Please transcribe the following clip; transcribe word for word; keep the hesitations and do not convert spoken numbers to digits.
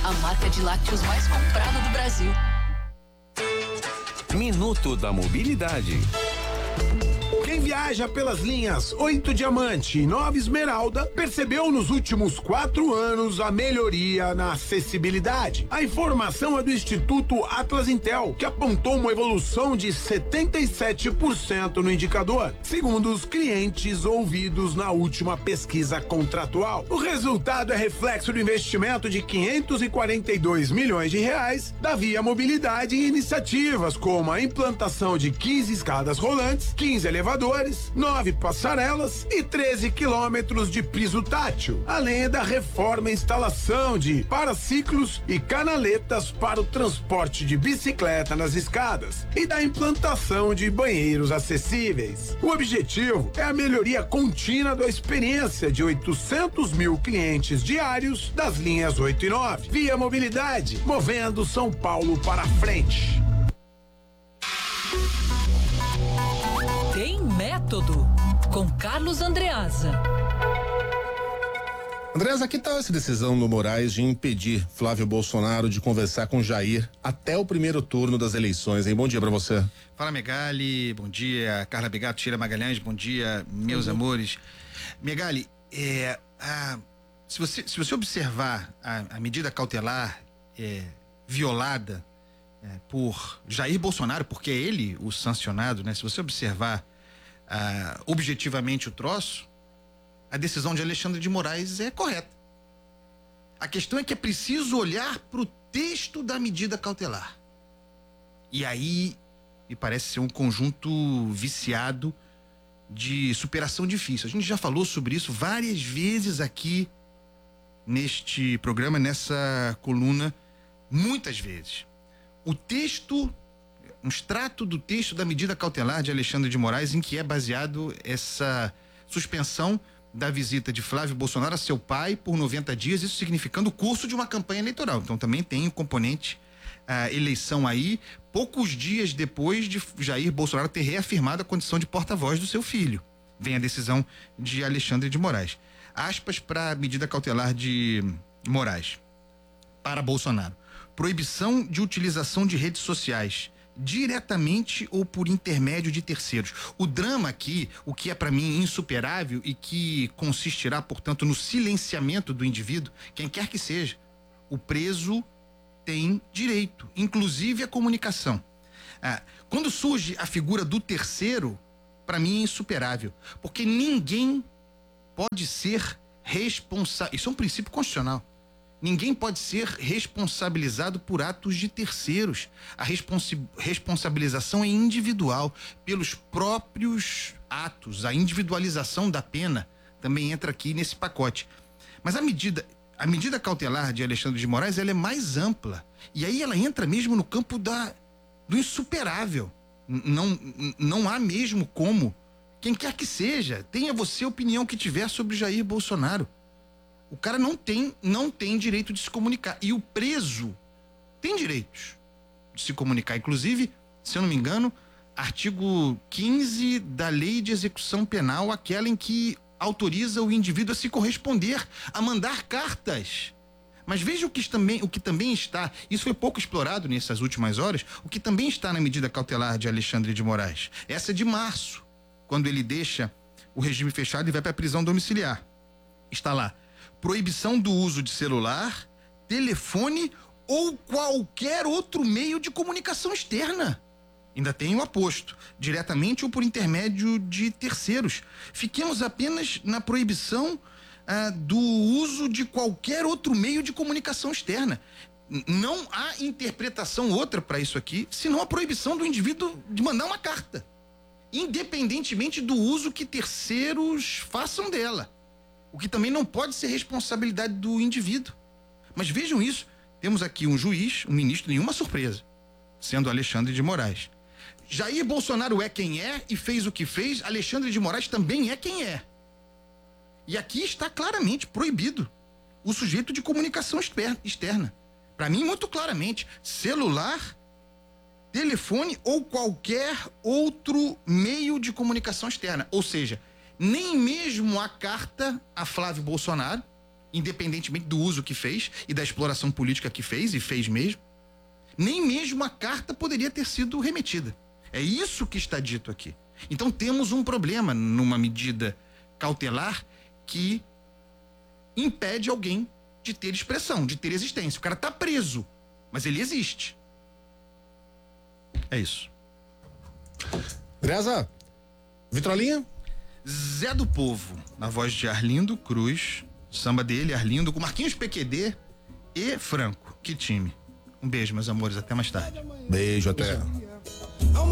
a marca de lácteos mais comprada do Brasil. Minuto da Mobilidade. Quem viaja pelas linhas oito Diamante e nove Esmeralda percebeu nos últimos quatro anos a melhoria na acessibilidade. A informação é do Instituto Atlas Intel, que apontou uma evolução de setenta e sete por cento no indicador, segundo os clientes ouvidos na última pesquisa contratual. O resultado é reflexo do investimento de quinhentos e quarenta e dois milhões de reais da Via Mobilidade em iniciativas como a implantação de quinze escadas rolantes, quinze elevadores, nove passarelas e treze quilômetros de piso tátil, além da reforma e instalação de paraciclos e canaletas para o transporte de bicicleta nas escadas e da implantação de banheiros acessíveis. O objetivo é a melhoria contínua da experiência de oitocentos mil clientes diários das linhas oito e nove. Via Mobilidade, movendo São Paulo para frente. Tem Método, com Carlos Andreasa. Andreasa, que tal essa decisão no Moraes de impedir Flávio Bolsonaro de conversar com Jair até o primeiro turno das eleições, hein? Bom dia pra você. Fala, Megali, bom dia. Carla Bigato, Tira Magalhães, bom dia, meus uhum. amores. Megali, é, a, se, você, se você observar a, a medida cautelar é, violada é, por Jair Bolsonaro, porque é ele o sancionado, né? Se você observar ah, objetivamente o troço, a decisão de Alexandre de Moraes é correta. A questão é que é preciso olhar para o texto da medida cautelar. E aí me parece ser um conjunto viciado de superação difícil. A gente já falou sobre isso várias vezes aqui neste programa, nessa coluna, muitas vezes. O texto, um extrato do texto da medida cautelar de Alexandre de Moraes, em que é baseado essa suspensão da visita de Flávio Bolsonaro a seu pai por noventa dias, isso significando o curso de uma campanha eleitoral. Então também tem o componente a eleição aí, poucos dias depois de Jair Bolsonaro ter reafirmado a condição de porta-voz do seu filho. Vem a decisão de Alexandre de Moraes. Aspas para a medida cautelar de Moraes. Para Bolsonaro. Proibição de utilização de redes sociais, diretamente ou por intermédio de terceiros. O drama aqui, o que é para mim insuperável e que consistirá, portanto, no silenciamento do indivíduo, quem quer que seja, o preso tem direito, inclusive à comunicação. Ah, quando surge a figura do terceiro, para mim é insuperável, porque ninguém pode ser responsável. Isso é um princípio constitucional. Ninguém pode ser responsabilizado por atos de terceiros. A responsi- responsabilização é individual, pelos próprios atos. A individualização da pena também entra aqui nesse pacote. Mas a medida, a medida cautelar de Alexandre de Moraes, ela é mais ampla. E aí ela entra mesmo no campo da, do insuperável. Não, não há mesmo como, quem quer que seja, tenha você a opinião que tiver sobre Jair Bolsonaro. O cara não tem, não tem direito de se comunicar. E o preso tem direitos de se comunicar. Inclusive, se eu não me engano, artigo quinze da Lei de Execução Penal, aquela em que autoriza o indivíduo a se corresponder, a mandar cartas. Mas veja o que também, o que também está, isso foi pouco explorado nessas últimas horas, o que também está na medida cautelar de Alexandre de Moraes. Essa é de março, quando ele deixa o regime fechado e vai para a prisão domiciliar. Está lá. Proibição do uso de celular, telefone ou qualquer outro meio de comunicação externa. Ainda tem o aposto, diretamente ou por intermédio de terceiros. Fiquemos apenas na proibição ah, do uso de qualquer outro meio de comunicação externa. Não há interpretação outra para isso aqui, senão a proibição do indivíduo de mandar uma carta, independentemente do uso que terceiros façam dela. O que também não pode ser responsabilidade do indivíduo. Mas vejam isso, temos aqui um juiz, um ministro, nenhuma surpresa, sendo Alexandre de Moraes. Jair Bolsonaro é quem é e fez o que fez, Alexandre de Moraes também é quem é. E aqui está claramente proibido o sujeito de comunicação externa. Para mim, muito claramente, celular, telefone ou qualquer outro meio de comunicação externa. Ou seja, nem mesmo a carta a Flávio Bolsonaro, independentemente do uso que fez e da exploração política que fez, e fez mesmo, nem mesmo a carta poderia ter sido remetida. É isso que está dito aqui. Então temos um problema numa medida cautelar que impede alguém de ter expressão, de ter existência. O cara tá preso, mas ele existe. É isso. Andreasa, Vitrolinha? Zé do Povo, na voz de Arlindo Cruz, samba dele, Arlindo, com Marquinhos P Q D e Franco. Que time. Um beijo, meus amores, até mais tarde. Beijo, até.